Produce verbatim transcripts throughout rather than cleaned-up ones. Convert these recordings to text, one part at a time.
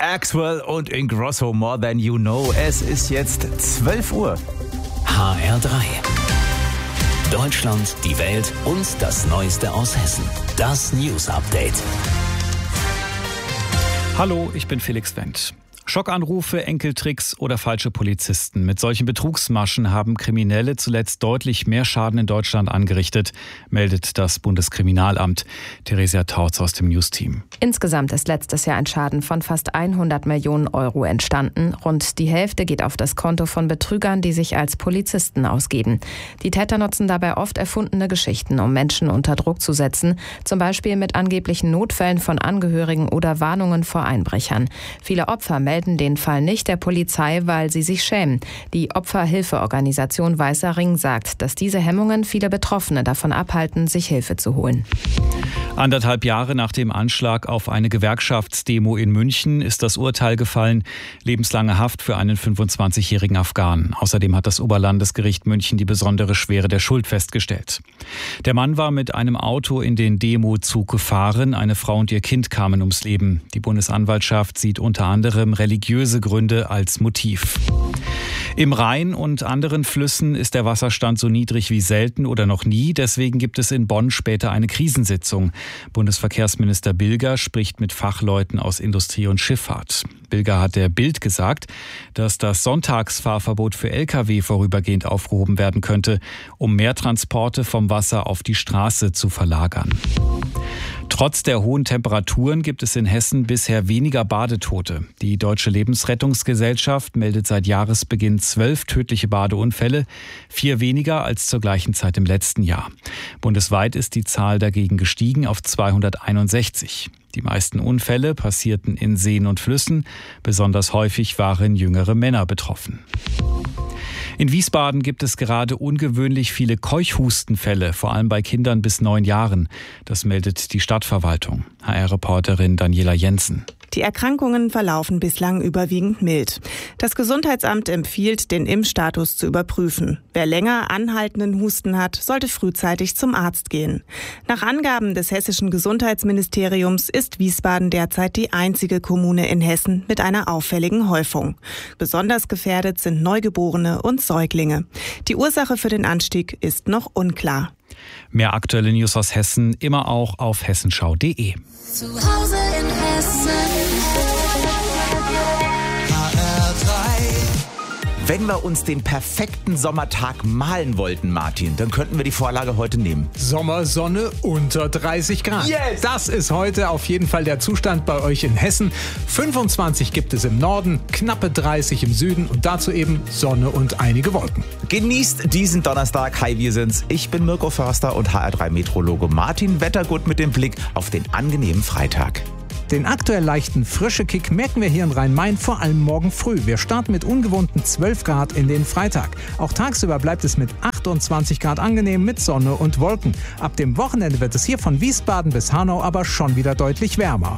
Axwell und Ingrosso, More Than You Know. Es ist jetzt zwölf Uhr. H R drei. Deutschland, die Welt und das Neueste aus Hessen. Das News Update. Hallo, ich bin Felix Wendt. Schockanrufe, Enkeltricks oder falsche Polizisten. Mit solchen Betrugsmaschen haben Kriminelle zuletzt deutlich mehr Schaden in Deutschland angerichtet, meldet das Bundeskriminalamt. Theresia Tautz aus dem News-Team. Insgesamt ist letztes Jahr ein Schaden von fast hundert Millionen Euro entstanden. Rund die Hälfte geht auf das Konto von Betrügern, die sich als Polizisten ausgeben. Die Täter nutzen dabei oft erfundene Geschichten, um Menschen unter Druck zu setzen, zum Beispiel mit angeblichen Notfällen von Angehörigen oder Warnungen vor Einbrechern. Viele Opfer melden den Fall nicht der Polizei, weil sie sich schämen. Die Opferhilfeorganisation Weißer Ring sagt, dass diese Hemmungen viele Betroffene davon abhalten, sich Hilfe zu holen. Anderthalb Jahre nach dem Anschlag auf eine Gewerkschaftsdemo in München ist das Urteil gefallen. Lebenslange Haft für einen fünfundzwanzigjährigen Afghanen. Außerdem hat das Oberlandesgericht München die besondere Schwere der Schuld festgestellt. Der Mann war mit einem Auto in den Demozug gefahren. Eine Frau und ihr Kind kamen ums Leben. Die Bundesanwaltschaft sieht unter anderem religiöse Gründe als Motiv. Im Rhein und anderen Flüssen ist der Wasserstand so niedrig wie selten oder noch nie. Deswegen gibt es in Bonn später eine Krisensitzung. Bundesverkehrsminister Bilger spricht mit Fachleuten aus Industrie und Schifffahrt. Bilger hat der Bild gesagt, dass das Sonntagsfahrverbot für L K W vorübergehend aufgehoben werden könnte, um mehr Transporte vom Wasser auf die Straße zu verlagern. Trotz der hohen Temperaturen gibt es in Hessen bisher weniger Badetote. Die Deutsche Lebensrettungsgesellschaft meldet seit Jahresbeginn zwölf tödliche Badeunfälle, vier weniger als zur gleichen Zeit im letzten Jahr. Bundesweit ist die Zahl dagegen gestiegen auf zweihunderteinundsechzig. Die meisten Unfälle passierten in Seen und Flüssen. Besonders häufig waren jüngere Männer betroffen. In Wiesbaden gibt es gerade ungewöhnlich viele Keuchhustenfälle, vor allem bei Kindern bis neun Jahren. Das meldet die Stadtverwaltung. H R-Reporterin Daniela Jensen. Die Erkrankungen verlaufen bislang überwiegend mild. Das Gesundheitsamt empfiehlt, den Impfstatus zu überprüfen. Wer länger anhaltenden Husten hat, sollte frühzeitig zum Arzt gehen. Nach Angaben des hessischen Gesundheitsministeriums ist Wiesbaden derzeit die einzige Kommune in Hessen mit einer auffälligen Häufung. Besonders gefährdet sind Neugeborene und Säuglinge. Die Ursache für den Anstieg ist noch unklar. Mehr aktuelle News aus Hessen immer auch auf hessenschau punkt de. Zu Hause in Hessen. Wenn wir uns den perfekten Sommertag malen wollten, Martin, dann könnten wir die Vorlage heute nehmen. Sommersonne unter dreißig Grad. Yes! Das ist heute auf jeden Fall der Zustand bei euch in Hessen. fünfundzwanzig gibt es im Norden, knappe dreißig im Süden und dazu eben Sonne und einige Wolken. Genießt diesen Donnerstag. Hi, wir sind's. Ich bin Mirko Förster und H R drei Meteorologe Martin Wettergut mit dem Blick auf den angenehmen Freitag. Den aktuell leichten Frische-Kick merken wir hier in Rhein-Main vor allem morgen früh. Wir starten mit ungewohnten zwölf Grad in den Freitag. Auch tagsüber bleibt es mit achtundzwanzig Grad angenehm mit Sonne und Wolken. Ab dem Wochenende wird es hier von Wiesbaden bis Hanau aber schon wieder deutlich wärmer.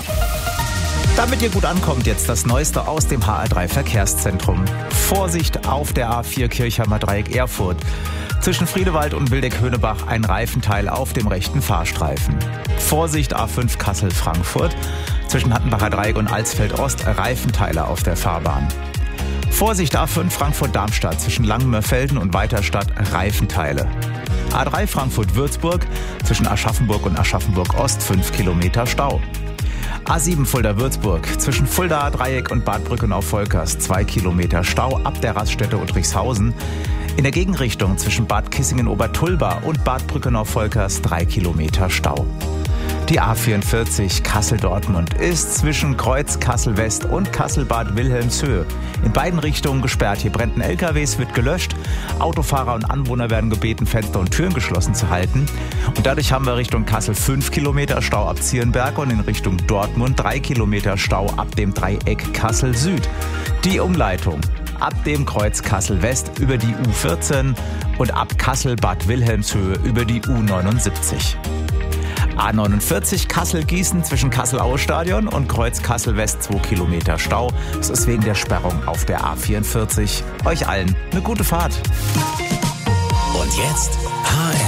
Damit ihr gut ankommt, jetzt das Neueste aus dem H R drei Verkehrszentrum. Vorsicht auf der A vier Kirchheimer Dreieck Erfurt. Zwischen Friedewald und Wildeck-Höhnebach ein Reifenteil auf dem rechten Fahrstreifen. Vorsicht A fünf Kassel-Frankfurt. Zwischen Hattenbacher Dreieck und Alsfeld-Ost Reifenteile auf der Fahrbahn. Vorsicht A fünf Frankfurt-Darmstadt. Zwischen Langenmörfelden und Weiterstadt Reifenteile. A drei Frankfurt-Würzburg. Zwischen Aschaffenburg und Aschaffenburg-Ost fünf Kilometer Stau. A sieben Fulda-Würzburg. Zwischen Fuldaer Dreieck und Bad Brückenau-Volkers zwei Kilometer Stau ab der Raststätte Udrichshausen. In der Gegenrichtung zwischen Bad Kissingen-Obertulba und Bad Brückenau-Volkers drei Kilometer Stau. Die A vierundvierzig Kassel-Dortmund ist zwischen Kreuz Kassel-West und Kassel-Bad Wilhelmshöhe in beiden Richtungen gesperrt. Hier brennten L K Ws, wird gelöscht. Autofahrer und Anwohner werden gebeten, Fenster und Türen geschlossen zu halten. Und dadurch haben wir Richtung Kassel fünf Kilometer Stau ab Zierenberg und in Richtung Dortmund drei Kilometer Stau ab dem Dreieck Kassel-Süd. Die Umleitung ab dem Kreuz Kassel-West über die U vierzehn und ab Kassel-Bad Wilhelmshöhe über die U neunundsiebzig. A neunundvierzig Kassel-Gießen zwischen Kassel-Aue-Stadion und Kreuz Kassel-West zwei Kilometer Stau. Es ist wegen der Sperrung auf der A vierundvierzig. Euch allen eine gute Fahrt. Und jetzt H R